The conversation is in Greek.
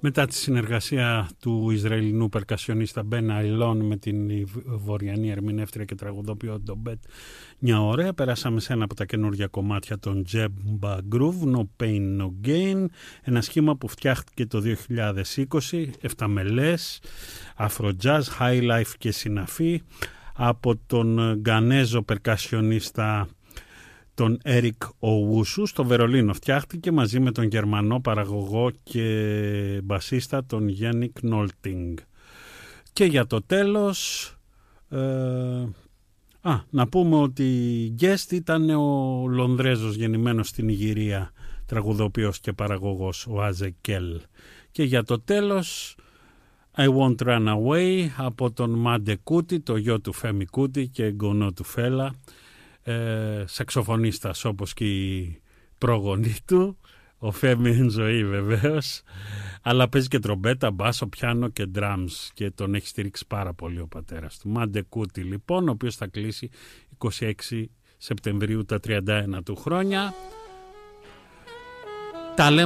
Μετά τη συνεργασία του Ισραηλινού περκασιονίστα Μπεν Αιλόν με την βορειανή ερμηνεύτρια και τραγουδοποιό Ντομπέτ Νιαωρέ, περάσαμε σε ένα από τα καινούργια κομμάτια των Jebba Groove, No Pain No Gain, ένα σχήμα που φτιάχτηκε το 2020, 7 μελές, Afro-Jazz, High Life και συναφή, από τον Γκανέζο περκασιονίστα τον Έρικ Owusu. Στο Βερολίνο φτιάχτηκε μαζί με τον Γερμανό παραγωγό και μπασίστα τον Γιάννικ Νόλτινγκ. Και για το τέλος να πούμε ότι guest ήταν ο Λονδρέζος γεννημένος στην Ιγυρία τραγουδοποιός και παραγωγός ο Άζε Κέλ. Και για το τέλος I Won't Run Away από τον Μάντε Κούτι, το γιο του Φέμι Κούτι και εγγονό του Φέλα, σαξοφωνίστας όπως και η πρόγονή του, ο Φέμι εν ζωή βεβαίως, αλλά παίζει και τρομπέτα, μπάσο, πιάνο και drums και τον έχει στηρίξει πάρα πολύ ο πατέρας του. Μάντε Κούτι λοιπόν, ο οποίος θα κλείσει 26 Σεπτεμβρίου τα 31 του χρόνια. Τα λέμε